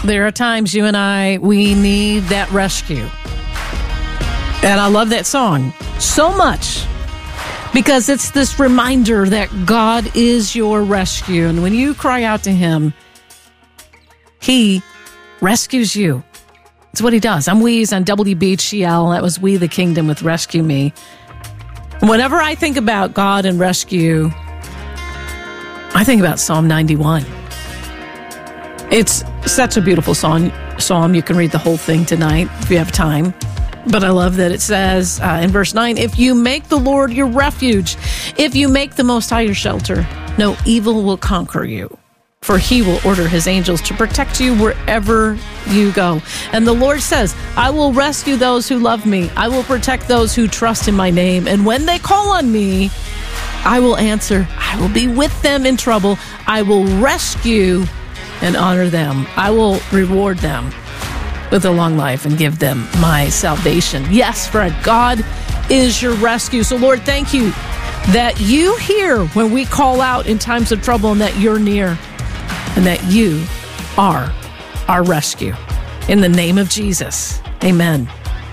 There are times you and I, we need that rescue. And I love that song so much because it's this reminder that God is your rescue. And when you cry out to him, he rescues you. It's what he does. I'm Weeze on WBGL. That was We the Kingdom with Rescue Me. Whenever I think about God and rescue, I think about Psalm 91. It's such a beautiful psalm. You can read the whole thing tonight if you have time. But I love that it says in verse 9, if you make the Lord your refuge, if you make the Most High your shelter, no evil will conquer you. For he will order his angels to protect you wherever you go. And the Lord says, I will rescue those who love me. I will protect those who trust in my name. And when they call on me, I will answer. I will be with them in trouble. I will rescue and honor them. I will reward them with a long life and give them my salvation. Yes, Fred, God is your rescue. So Lord, thank you that you hear when we call out in times of trouble and that you're near and that you are our rescue. In the name of Jesus, amen.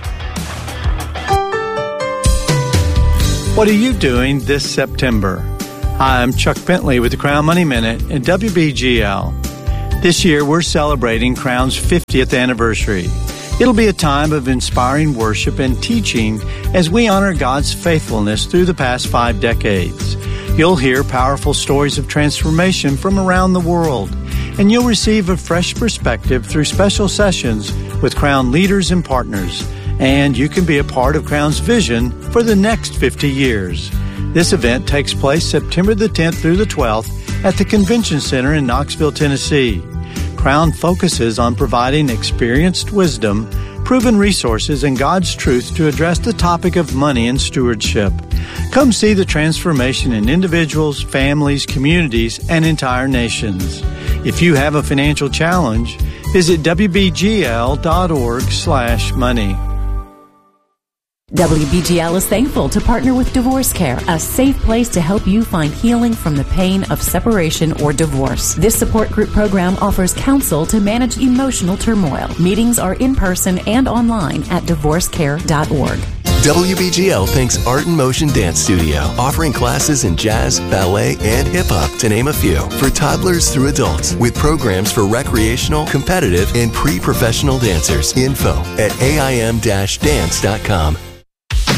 What are you doing this September? Hi, I'm Chuck Bentley with the Crown Money Minute and WBGL. This year, we're celebrating Crown's 50th anniversary. It'll be a time of inspiring worship and teaching as we honor God's faithfulness through the past 5 decades. You'll hear powerful stories of transformation from around the world, and you'll receive a fresh perspective through special sessions with Crown leaders and partners. And you can be a part of Crown's vision for the next 50 years. This event takes place September the 10th through the 12th at the Convention Center in Knoxville, Tennessee. Crown focuses on providing experienced wisdom, proven resources, and God's truth to address the topic of money and stewardship. Come see the transformation in individuals, families, communities, and entire nations. If you have a financial challenge, visit wbgl.org/money. WBGL is thankful to partner with Divorce Care, a safe place to help you find healing from the pain of separation or divorce. This support group program offers counsel to manage emotional turmoil. Meetings are in person and online at divorcecare.org. WBGL thanks Art in Motion Dance Studio, offering classes in jazz, ballet, and hip-hop, to name a few, for toddlers through adults, with programs for recreational, competitive, and pre-professional dancers. Info at aim-dance.com.